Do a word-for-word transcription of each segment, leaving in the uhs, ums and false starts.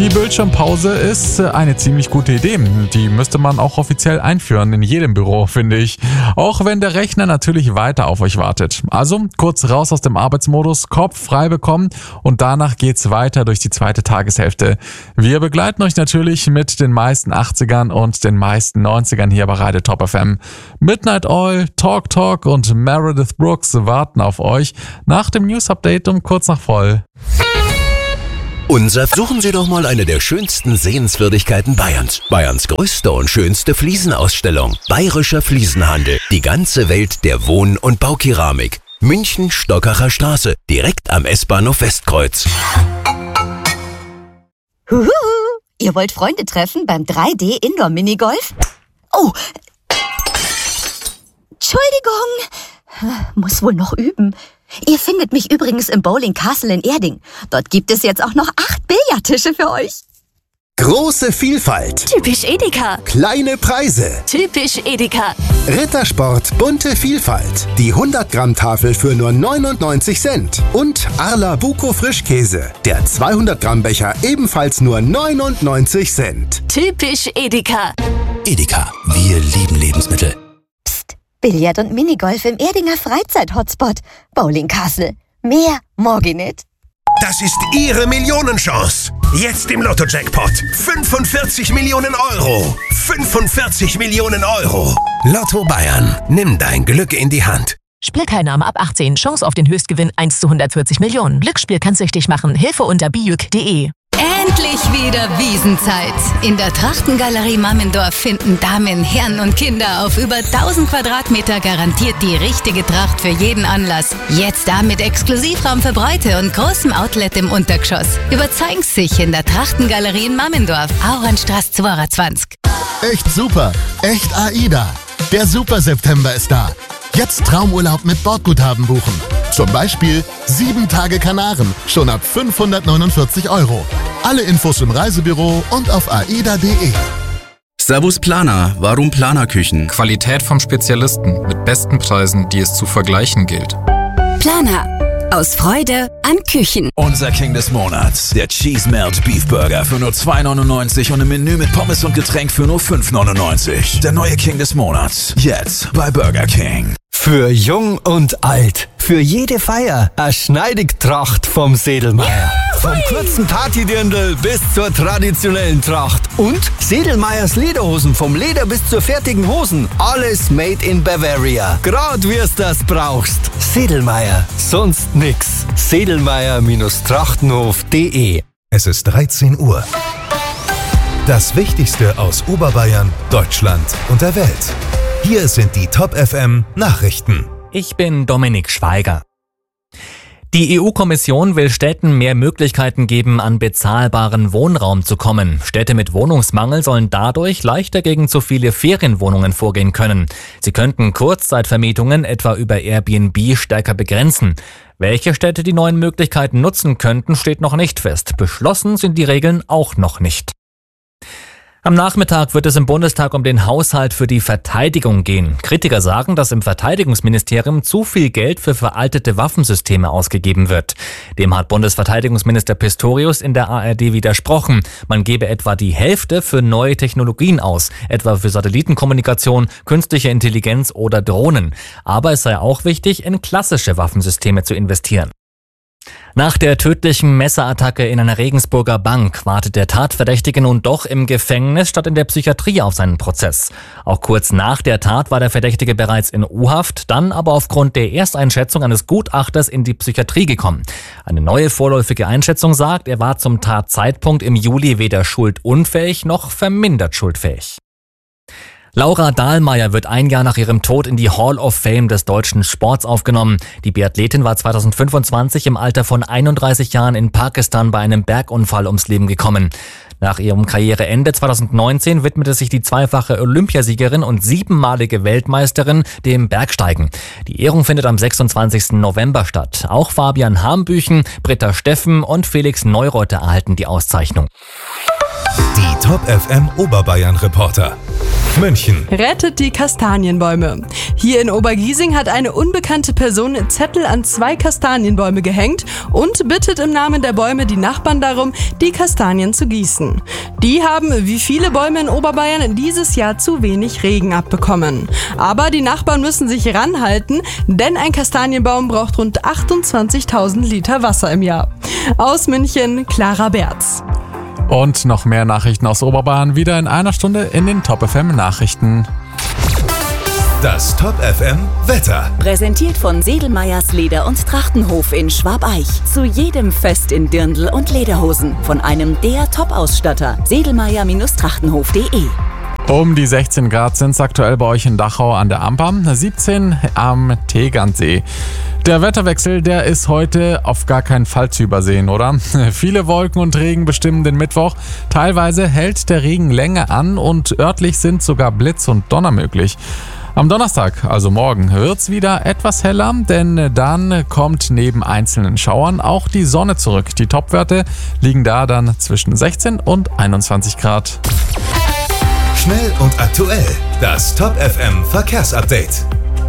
Die Bildschirmpause ist eine ziemlich gute Idee. Die müsste man auch offiziell einführen in jedem Büro, finde ich. Auch wenn der Rechner natürlich weiter auf euch wartet. Also kurz raus aus dem Arbeitsmodus, Kopf frei bekommen und danach geht's weiter durch die zweite Tageshälfte. Wir begleiten euch natürlich mit den meisten achtzigern und den meisten neunzigern hier bei Radio Top F M. Midnight Oil, Talk Talk und Meredith Brooks warten auf euch nach dem News-Update um kurz nach voll. Unser Suchen Sie doch mal eine der schönsten Sehenswürdigkeiten Bayerns. Bayerns größte und schönste Fliesenausstellung. Bayerischer Fliesenhandel. Die ganze Welt der Wohn- und Baukeramik. München, Stockacher Straße. Direkt am S-Bahnhof Westkreuz. Huhu, ihr wollt Freunde treffen beim drei D Indoor Minigolf? Oh, Entschuldigung. Muss wohl noch üben. Ihr findet mich übrigens im Bowling Castle in Erding. Dort gibt es jetzt auch noch acht Billardtische für euch. Große Vielfalt. Typisch Edeka. Kleine Preise. Typisch Edeka. Rittersport, bunte Vielfalt. Die hundert Gramm Tafel für nur neunundneunzig Cent. Und Arla Buko Frischkäse. Der zweihundert Gramm Becher ebenfalls nur neunundneunzig Cent. Typisch Edeka. Edeka, wir lieben Lebensmittel. Billard und Minigolf im Erdinger Freizeit-Hotspot. Bowling Castle. Mehr morgen nicht. Das ist Ihre Millionenchance. Jetzt im Lotto-Jackpot. fünfundvierzig Millionen Euro. fünfundvierzig Millionen Euro. Lotto Bayern. Nimm dein Glück in die Hand. Spielteilnahme ab achtzehn. Chance auf den Höchstgewinn eins zu hundertvierzig Millionen. Glücksspiel kann süchtig machen. Hilfe unter bijuk punkt de. Endlich wieder Wiesenzeit. In der Trachtengalerie Mammendorf finden Damen, Herren und Kinder auf über tausend Quadratmeter garantiert die richtige Tracht für jeden Anlass. Jetzt da mit Exklusivraum für Bräute und großem Outlet im Untergeschoss. Überzeugen Sie sich in der Trachtengalerie in Mammendorf, Auernstraße zweiundzwanzig. Echt super, echt AIDA. Der Super September ist da. Jetzt Traumurlaub mit Bordguthaben buchen. Zum Beispiel sieben Tage Kanaren, schon ab fünfhundertneunundvierzig Euro. Alle Infos im Reisebüro und auf aida punkt de. Servus Planer, warum Planerküchen? Qualität vom Spezialisten mit besten Preisen, die es zu vergleichen gilt. Planer. Aus Freude an Küchen. Unser King des Monats, der Cheese Melt Beef Burger für nur zwei neunundneunzig und ein Menü mit Pommes und Getränk für nur fünf neunundneunzig. Der neue King des Monats, jetzt bei Burger King. Für jung und alt, für jede Feier, eine Schneidigtracht vom Sedelmeier. Vom kurzen Partydirndl bis zur traditionellen Tracht. Und Sedelmeiers Lederhosen, vom Leder bis zur fertigen Hosen. Alles made in Bavaria. Grad wir's das brauchst. Sedelmeier, sonst nix. Sedelmeier Trachtenhof punkt de. Es ist dreizehn Uhr. Das Wichtigste aus Oberbayern, Deutschland und der Welt. Hier sind die Top F M Nachrichten. Ich bin Dominik Schweiger. Die E U-Kommission will Städten mehr Möglichkeiten geben, an bezahlbaren Wohnraum zu kommen. Städte mit Wohnungsmangel sollen dadurch leichter gegen zu viele Ferienwohnungen vorgehen können. Sie könnten Kurzzeitvermietungen etwa über Airbnb stärker begrenzen. Welche Städte die neuen Möglichkeiten nutzen könnten, steht noch nicht fest. Beschlossen sind die Regeln auch noch nicht. Am Nachmittag wird es im Bundestag um den Haushalt für die Verteidigung gehen. Kritiker sagen, dass im Verteidigungsministerium zu viel Geld für veraltete Waffensysteme ausgegeben wird. Dem hat Bundesverteidigungsminister Pistorius in der A R D widersprochen. Man gebe etwa die Hälfte für neue Technologien aus, etwa für Satellitenkommunikation, künstliche Intelligenz oder Drohnen. Aber es sei auch wichtig, in klassische Waffensysteme zu investieren. Nach der tödlichen Messerattacke in einer Regensburger Bank wartet der Tatverdächtige nun doch im Gefängnis statt in der Psychiatrie auf seinen Prozess. Auch kurz nach der Tat war der Verdächtige bereits in U-Haft, dann aber aufgrund der Ersteinschätzung eines Gutachters in die Psychiatrie gekommen. Eine neue vorläufige Einschätzung sagt, er war zum Tatzeitpunkt im Juli weder schuldunfähig noch vermindert schuldfähig. Laura Dahlmeier wird ein Jahr nach ihrem Tod in die Hall of Fame des deutschen Sports aufgenommen. Die Biathletin war zweitausendfünfundzwanzig im Alter von einunddreißig Jahren in Pakistan bei einem Bergunfall ums Leben gekommen. Nach ihrem Karriereende zweitausendneunzehn widmete sich die zweifache Olympiasiegerin und siebenmalige Weltmeisterin dem Bergsteigen. Die Ehrung findet am sechsundzwanzigsten November statt. Auch Fabian Hambüchen, Britta Steffen und Felix Neureuter erhalten die Auszeichnung. Die Top F M Oberbayern Reporter. München. Rettet die Kastanienbäume. Hier in Obergiesing hat eine unbekannte Person Zettel an zwei Kastanienbäume gehängt und bittet im Namen der Bäume die Nachbarn darum, die Kastanien zu gießen. Die haben, wie viele Bäume in Oberbayern, dieses Jahr zu wenig Regen abbekommen. Aber die Nachbarn müssen sich ranhalten, denn ein Kastanienbaum braucht rund achtundzwanzigtausend Liter Wasser im Jahr. Aus München, Clara Berz. Und noch mehr Nachrichten aus Oberbayern wieder in einer Stunde in den Top F M Nachrichten. Das Top F M Wetter. Präsentiert von Sedelmeyers Leder- und Trachtenhof in Schwabeich. Zu jedem Fest in Dirndl und Lederhosen. Von einem der Top-Ausstatter. sedelmeyer Trachtenhof punkt de. Um die sechzehn Grad sind es aktuell bei euch in Dachau an der Amper, siebzehn am Tegernsee. Der Wetterwechsel, der ist heute auf gar keinen Fall zu übersehen, oder? Viele Wolken und Regen bestimmen den Mittwoch. Teilweise hält der Regen länger an und örtlich sind sogar Blitz und Donner möglich. Am Donnerstag, also morgen, wird's wieder etwas heller, denn dann kommt neben einzelnen Schauern auch die Sonne zurück. Die Topwerte liegen da dann zwischen sechzehn und einundzwanzig Grad. Schnell und aktuell. Das Top F M Verkehrsupdate.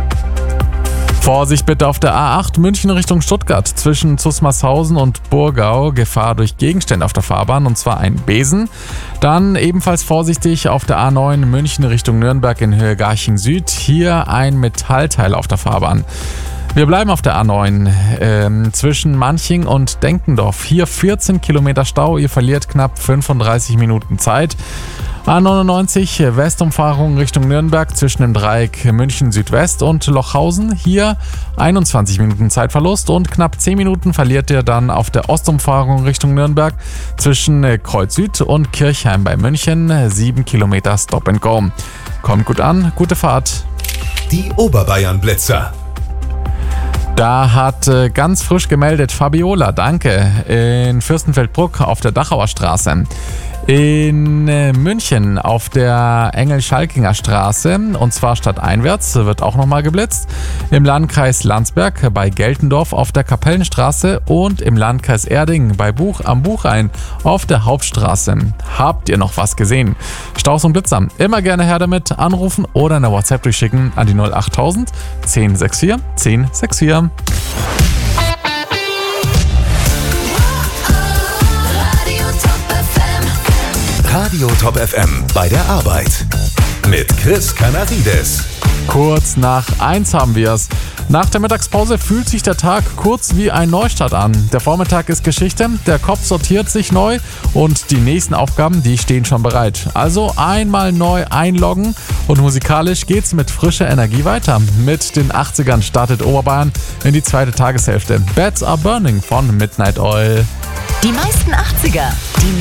Vorsicht bitte auf der A acht München Richtung Stuttgart. Zwischen Zusmarshausen und Burgau Gefahr durch Gegenstände auf der Fahrbahn, und zwar ein Besen. Dann ebenfalls vorsichtig auf der A neun München Richtung Nürnberg in Höhe Garching Süd. Hier ein Metallteil auf der Fahrbahn. Wir bleiben auf der A neun ähm, zwischen Manching und Denkendorf. Hier vierzehn Kilometer Stau, ihr verliert knapp fünfunddreißig Minuten Zeit. A neunundneunzig Westumfahrung Richtung Nürnberg zwischen dem Dreieck München Südwest und Lochhausen. Hier einundzwanzig Minuten Zeitverlust und knapp zehn Minuten verliert ihr dann auf der Ostumfahrung Richtung Nürnberg zwischen Kreuz Süd und Kirchheim bei München. sieben Kilometer Stop and Go. Kommt gut an, gute Fahrt. Die Oberbayern Blitzer. Da hat äh, ganz frisch gemeldet Fabiola, danke, in Fürstenfeldbruck auf der Dachauer Straße. In äh, München auf der Engel-Schalkinger Straße, und zwar stadteinwärts, wird auch nochmal geblitzt. Im Landkreis Landsberg bei Geltendorf auf der Kapellenstraße und im Landkreis Erding bei Buch am Buchrhein auf der Hauptstraße. Habt ihr noch was gesehen? Staus und Blitzer, immer gerne her damit, anrufen oder eine WhatsApp durchschicken an die null achttausend zehn sechs vier zehn sechs vier. Radio Top F M bei der Arbeit. Mit Chris Canarides. Kurz nach eins haben wir es. Nach der Mittagspause fühlt sich der Tag kurz wie ein Neustart an. Der Vormittag ist Geschichte, der Kopf sortiert sich neu und die nächsten Aufgaben, die stehen schon bereit. Also einmal neu einloggen und musikalisch geht's mit frischer Energie weiter. Mit den achtzigern startet Oberbayern in die zweite Tageshälfte. Beds Are Burning von Midnight Oil. Die meisten achtziger